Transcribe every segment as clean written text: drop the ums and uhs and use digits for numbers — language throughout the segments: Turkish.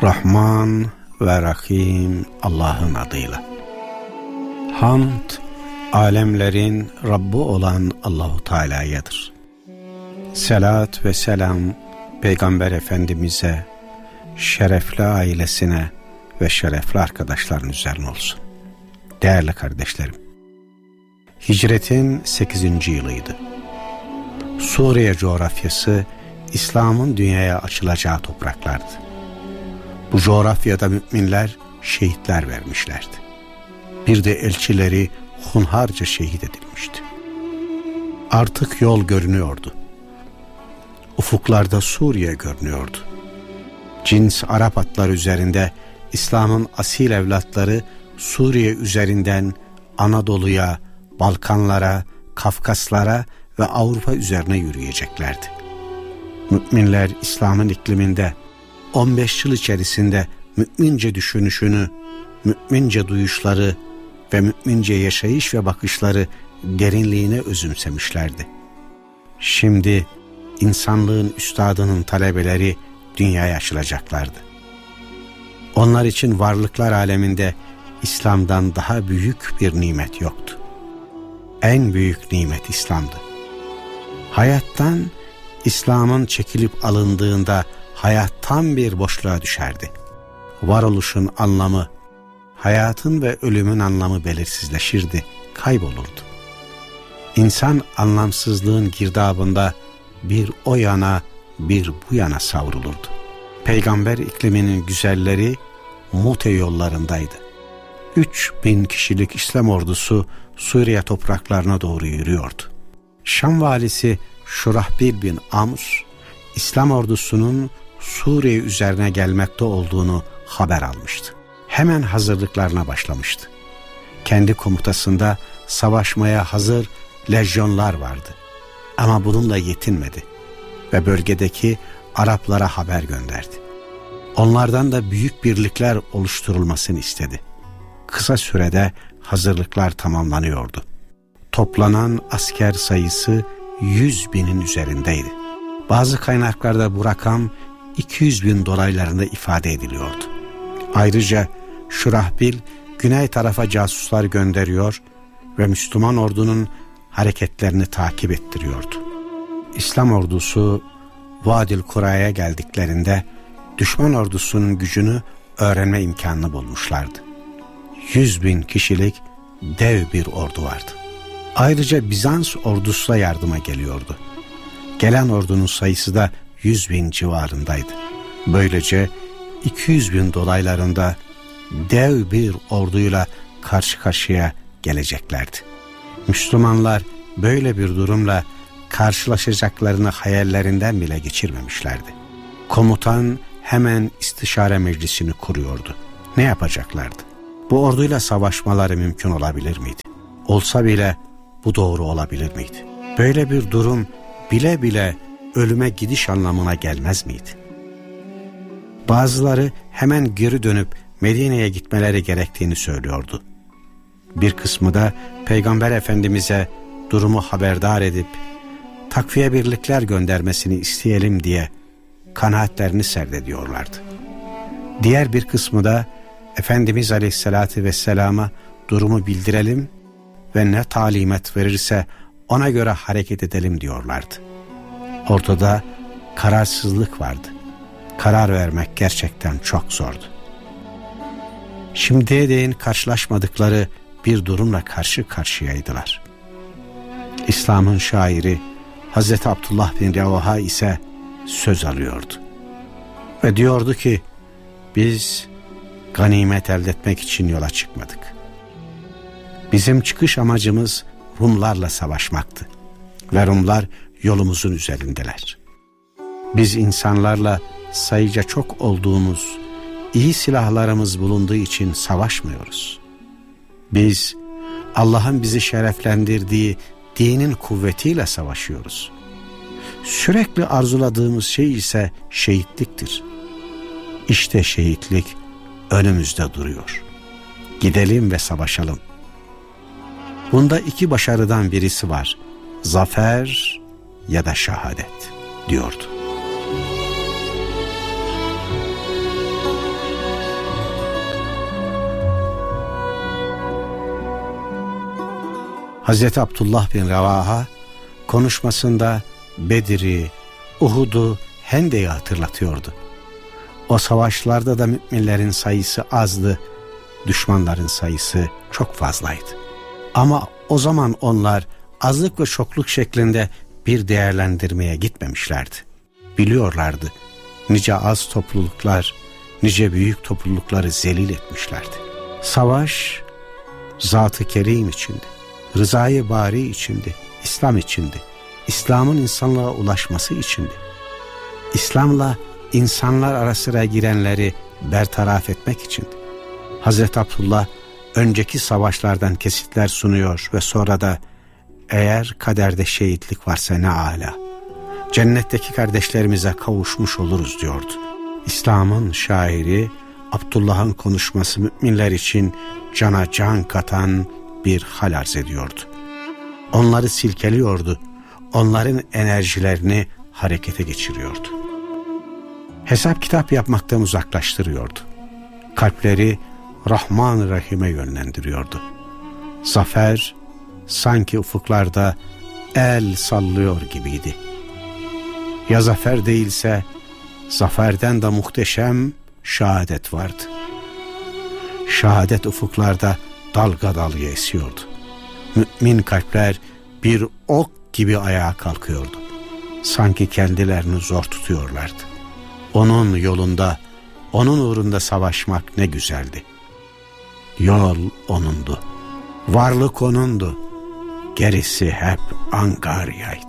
Rahman ve Rahim Allah'ın adıyla. Hamd, alemlerin Rabbi olan Allahu Teala'yadır. Selat ve selam Peygamber Efendimiz'e, şerefli ailesine ve şerefli arkadaşların üzerine olsun. Değerli kardeşlerim, hicretin 8. yılıydı. Suriye coğrafyası İslam'ın dünyaya açılacağı topraklardı. Bu coğrafyada müminler şehitler vermişlerdi. Bir de elçileri hunharca şehit edilmişti. Artık yol görünüyordu. Ufuklarda Suriye görünüyordu. Cins Arap atları üzerinde İslam'ın asil evlatları Suriye üzerinden Anadolu'ya, Balkanlara, Kafkaslara ve Avrupa üzerine yürüyeceklerdi. Müminler İslam'ın ikliminde 15 yıl içerisinde mümince düşünüşünü, mümince duyuşları ve mümince yaşayış ve bakışları derinliğine özümsemişlerdi. Şimdi insanlığın üstadının talebeleri dünyaya açılacaklardı. Onlar için varlıklar aleminde İslam'dan daha büyük bir nimet yoktu. En büyük nimet İslam'dı. Hayattan İslam'ın çekilip alındığında hayat tam bir boşluğa düşerdi. Varoluşun anlamı, hayatın ve ölümün anlamı belirsizleşirdi, kaybolurdu. İnsan anlamsızlığın girdabında bir o yana bir bu yana savrulurdu. Peygamber ikliminin güzelleri Mute yollarındaydı. 3000 kişilik İslam ordusu Suriye topraklarına doğru yürüyordu. Şam valisi Şurahbil bin Amr, İslam ordusunun Suriye üzerine gelmekte olduğunu haber almıştı. Hemen hazırlıklarına başlamıştı. Kendi komutasında savaşmaya hazır lejyonlar vardı. Ama bununla yetinmedi ve bölgedeki Araplara haber gönderdi. Onlardan da büyük birlikler oluşturulmasını istedi. Kısa sürede hazırlıklar tamamlanıyordu. Toplanan asker sayısı 100.000'in üzerindeydi. Bazı kaynaklarda bu rakam 200.000 dolaylarında ifade ediliyordu. Ayrıca Şurahbil güney tarafa casuslar gönderiyor ve Müslüman ordunun hareketlerini takip ettiriyordu. İslam ordusu Vadil Kura'ya geldiklerinde düşman ordusunun gücünü öğrenme imkanını bulmuşlardı. 100.000 kişilik dev bir ordu vardı. Ayrıca Bizans ordusu da yardıma geliyordu. Gelen ordunun sayısı da 100.000 civarındaydı. Böylece 200.000 dolaylarında dev bir orduyla karşı karşıya geleceklerdi. Müslümanlar böyle bir durumla karşılaşacaklarını hayallerinden bile geçirmemişlerdi. Komutan hemen istişare meclisini kuruyordu. Ne yapacaklardı? Bu orduyla savaşmaları mümkün olabilir miydi? Olsa bile bu doğru olabilir miydi? Böyle bir durum bile bile ölüme gidiş anlamına gelmez miydi? Bazıları hemen geri dönüp Medine'ye gitmeleri gerektiğini söylüyordu. Bir kısmı da Peygamber Efendimiz'e durumu haberdar edip takviye birlikler göndermesini isteyelim diye kanaatlerini serdediyorlardı. Diğer bir kısmı da Efendimiz Aleyhisselatü Vesselam'a durumu bildirelim ve ne talimat verirse ona göre hareket edelim diyorlardı. Ortada kararsızlık vardı. Karar vermek gerçekten çok zordu. Şimdiye değin karşılaşmadıkları bir durumla karşı karşıyaydılar. İslam'ın şairi Hazreti Abdullah bin Revaha ise söz alıyordu. Ve diyordu ki, biz ganimet elde etmek için yola çıkmadık. Bizim çıkış amacımız Rumlarla savaşmaktı. Ve Rumlar yolumuzun üzerindeler. Biz insanlarla sayıca çok olduğumuz, iyi silahlarımız bulunduğu için savaşmıyoruz. Biz Allah'ın bizi şereflendirdiği dinin kuvvetiyle savaşıyoruz. Sürekli arzuladığımız şey ise şehitliktir. İşte şehitlik önümüzde duruyor. Gidelim ve savaşalım. Bunda iki başarıdan birisi var. Zafer ya da şehadet diyordu. Hazreti Abdullah bin Revaha konuşmasında Bedir'i, Uhud'u, Hendek'i hatırlatıyordu. O savaşlarda da müminlerin sayısı azdı, düşmanların sayısı çok fazlaydı. Ama o zaman onlar azlık ve çokluk şeklinde bir değerlendirmeye gitmemişlerdi. Biliyorlardı, nice az topluluklar, nice büyük toplulukları zelil etmişlerdi. Savaş, Zat-ı Kerim içindi, Rızayı Bari içindi, İslam içindi, İslam'ın insanlığa ulaşması içindi. İslam'la insanlar arasına girenleri bertaraf etmek içindi. Hazreti Abdullah önceki savaşlardan kesitler sunuyor ve sonra da eğer kaderde şehitlik varsa ne âlâ, cennetteki kardeşlerimize kavuşmuş oluruz diyordu. İslam'ın şairi Abdullah'ın konuşması müminler için cana can katan bir hal arz ediyordu. Onları silkeliyordu, onların enerjilerini harekete geçiriyordu. Hesap kitap yapmaktan uzaklaştırıyordu. Kalpleri Rahman-ı Rahim'e yönlendiriyordu. Zafer sanki ufuklarda el sallıyor gibiydi. Ya zafer değilse zaferden de muhteşem şehadet vardı. Şehadet ufuklarda dalga dalga esiyordu. Mümin kalpler bir ok gibi ayağa kalkıyordu. Sanki kendilerini zor tutuyorlardı. Onun yolunda, onun uğrunda savaşmak ne güzeldi. Yol onundu, varlık onundu, gerisi hep angaryaydı.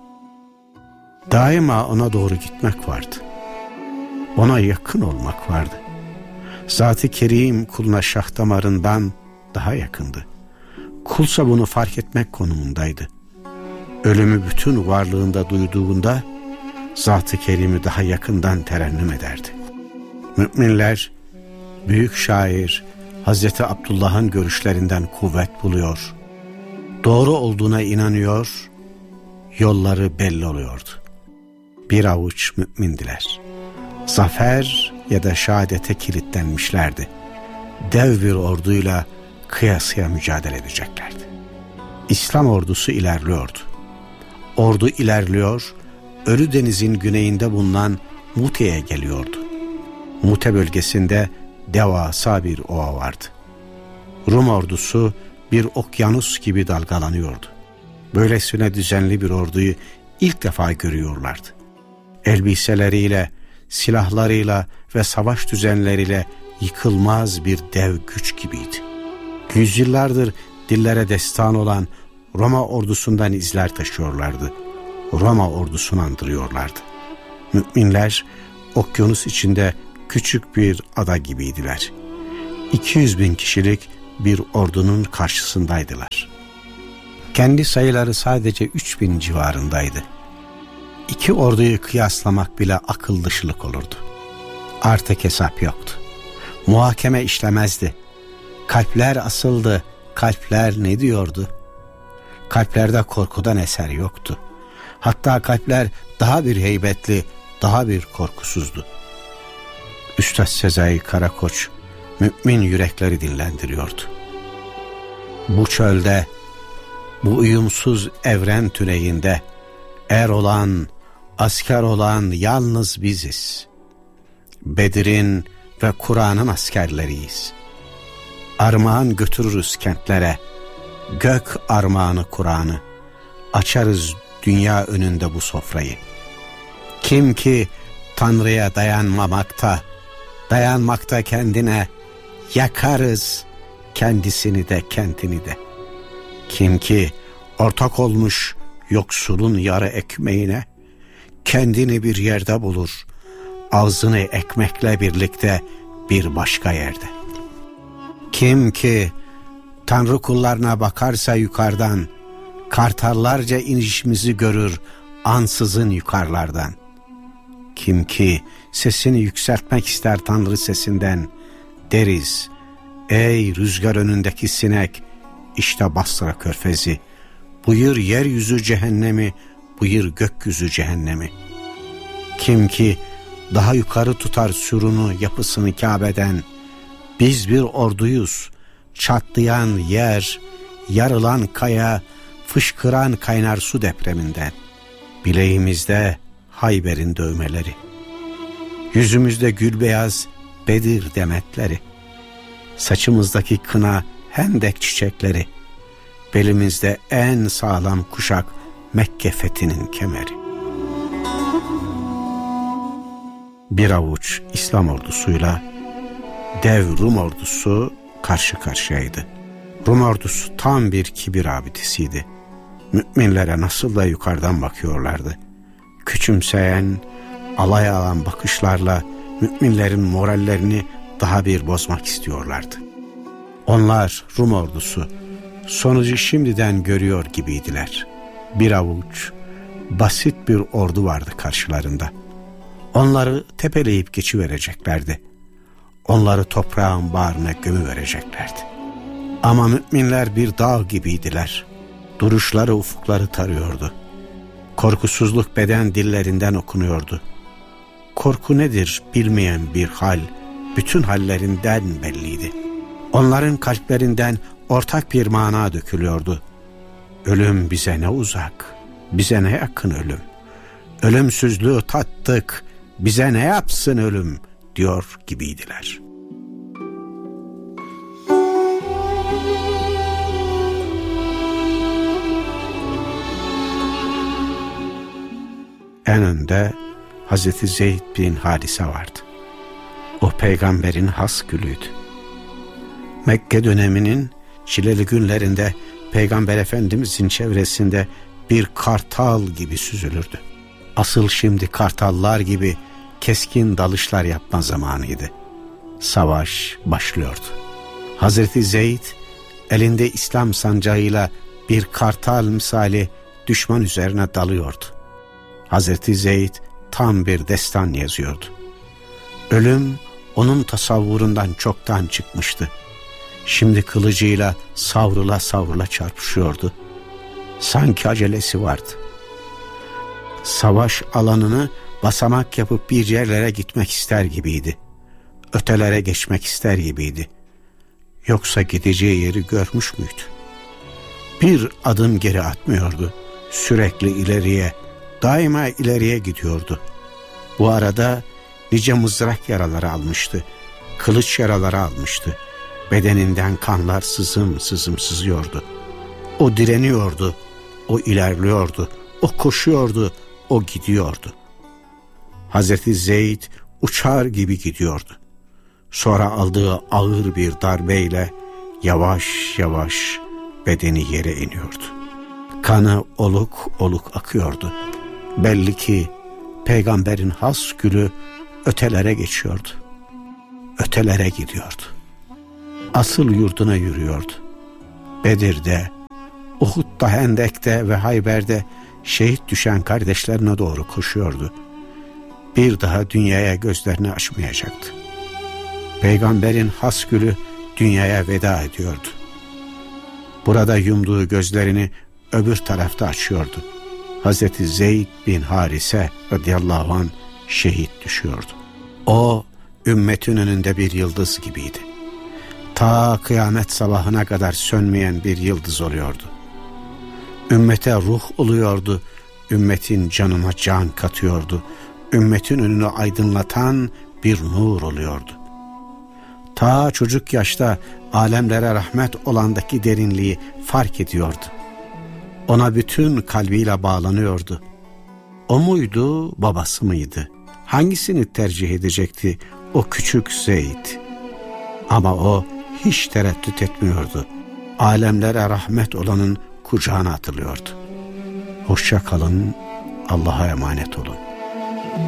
Daima ona doğru gitmek vardı. Ona yakın olmak vardı. Zat-ı Kerim kuluna şah damarından daha yakındı. Kulsa bunu fark etmek konumundaydı. Ölümü bütün varlığında duyduğunda Zat-ı Kerim'i daha yakından terennüm ederdi. Müminler büyük şair Hazreti Abdullah'ın görüşlerinden kuvvet buluyor, doğru olduğuna inanıyor, yolları belli oluyordu. Bir avuç mümindiler. Zafer ya da şehadete kilitlenmişlerdi. Dev bir orduyla kıyasıya mücadele edeceklerdi. İslam ordusu ilerliyordu. Ordu ilerliyor, Ölü Deniz'in güneyinde bulunan Mute'ye geliyordu. Mute bölgesinde devasa bir ova vardı. Rum ordusu bir okyanus gibi dalgalanıyordu. Böylesine düzenli bir orduyu ilk defa görüyorlardı. Elbiseleriyle, silahlarıyla ve savaş düzenleriyle yıkılmaz bir dev güç gibiydi. Yüzyıllardır dillere destan olan Roma ordusundan izler taşıyorlardı. Roma ordusunu andırıyorlardı. Müminler okyanus içinde küçük bir ada gibiydiler. 200.000 kişilik bir ordunun karşısındaydılar. Kendi sayıları sadece 3.000 civarındaydı. İki orduyu kıyaslamak bile akıl dışılık olurdu. Artık hesap yoktu. Muhakeme işlemezdi. Kalpler asıldı. Kalpler ne diyordu? Kalplerde korkudan eser yoktu. Hatta kalpler daha bir heybetli, daha bir korkusuzdu. Üstad Sezai Karakoç mümin yürekleri dinlendiriyordu. Bu çölde, bu uyumsuz evren tüneyinde er olan, asker olan yalnız biziz. Bedir'in ve Kur'an'ın askerleriyiz. Armağan götürürüz kentlere, gök armağanı Kur'an'ı, açarız dünya önünde bu sofrayı. Kim ki Tanrı'ya dayanmakta kendine, yakarız kendisini de kendini de. Kim ki ortak olmuş yoksulun yarı ekmeğine, kendini bir yerde bulur, ağzını ekmekle birlikte bir başka yerde. Kim ki Tanrı kullarına bakarsa yukarıdan, kartallarca inişimizi görür ansızın yukarılardan. Kim ki sesini yükseltmek ister Tanrı sesinden, deriz, ey rüzgar önündeki sinek, işte Basra körfezi, buyur yeryüzü cehennemi, buyur gökyüzü cehennemi. Kim ki daha yukarı tutar sürunu yapısını Kabe'den, biz bir orduyuz, çatlayan yer, yarılan kaya, fışkıran kaynar su depreminden. Bileğimizde Hayber'in dövmeleri, yüzümüzde gül beyaz Bedir demetleri, saçımızdaki kına hendek çiçekleri, belimizde en sağlam kuşak Mekke fethinin kemeri. Bir avuç İslam ordusuyla dev Rum ordusu karşı karşıyaydı. Rum ordusu tam bir kibir abidesiydi. Müminlere nasıl da yukarıdan bakıyorlardı. Küçümseyen, alay alan bakışlarla müminlerin morallerini daha bir bozmak istiyorlardı. Onlar, Rum ordusu, sonucu şimdiden görüyor gibiydiler. Bir avuç, basit bir ordu vardı karşılarında. Onları tepeleyip geçivereceklerdi. Onları toprağın bağrına gömüvereceklerdi. Ama müminler bir dağ gibiydiler. Duruşları ufukları tarıyordu. Korkusuzluk beden dillerinden okunuyordu. Korku nedir bilmeyen bir hal, bütün hallerinden belliydi. Onların kalplerinden ortak bir mana dökülüyordu. Ölüm bize ne uzak, bize ne yakın ölüm. Ölümsüzlüğü tattık, bize ne yapsın ölüm diyor gibiydiler. En önde Hazreti Zeyd bin Harise vardı. O peygamberin has gülüydü. Mekke döneminin çileli günlerinde Peygamber Efendimizin çevresinde bir kartal gibi süzülürdü. Asıl şimdi kartallar gibi keskin dalışlar yapma zamanıydı. Savaş başlıyordu. Hazreti Zeyd elinde İslam sancağıyla bir kartal misali düşman üzerine dalıyordu. Hazreti Zeyd tam bir destan yazıyordu. Ölüm onun tasavvurundan çoktan çıkmıştı. Şimdi kılıcıyla savrula savrula çarpışıyordu. Sanki acelesi vardı. Savaş alanını basamak yapıp bir yerlere gitmek ister gibiydi. Ötelere geçmek ister gibiydi. Yoksa gideceği yeri görmüş müydü? Bir adım geri atmıyordu. Sürekli ileriye, daima ileriye gidiyordu. Bu arada nice mızrak yaraları almıştı. Kılıç yaraları almıştı. Bedeninden kanlar sızım sızım sızıyordu. O direniyordu, o ilerliyordu, o koşuyordu, o gidiyordu. Hazreti Zeyd uçar gibi gidiyordu. Sonra aldığı ağır bir darbeyle yavaş yavaş bedeni yere iniyordu. Kanı oluk oluk akıyordu. Belli ki peygamberin has gülü ötelere geçiyordu. Ötelere gidiyordu. Asıl yurduna yürüyordu. Bedir'de, Uhud'da, Hendek'te ve Hayber'de şehit düşen kardeşlerine doğru koşuyordu. Bir daha dünyaya gözlerini açmayacaktı. Peygamberin has gülü dünyaya veda ediyordu. Burada yumduğu gözlerini öbür tarafta açıyordu. Hazreti Zeyd bin Harise radıyallahu anh şehit düşüyordu. O ümmetin önünde bir yıldız gibiydi. Ta kıyamet sabahına kadar sönmeyen bir yıldız oluyordu. Ümmete ruh oluyordu, ümmetin canına can katıyordu, ümmetin önünü aydınlatan bir nur oluyordu. Ta çocuk yaşta alemlere rahmet olandaki derinliği fark ediyordu. Ona bütün kalbiyle bağlanıyordu. O muydu, babası mıydı? Hangisini tercih edecekti o küçük Zeyd? Ama o hiç tereddüt etmiyordu. Alemlere rahmet olanın kucağına atılıyordu. Hoşça kalın, Allah'a emanet olun.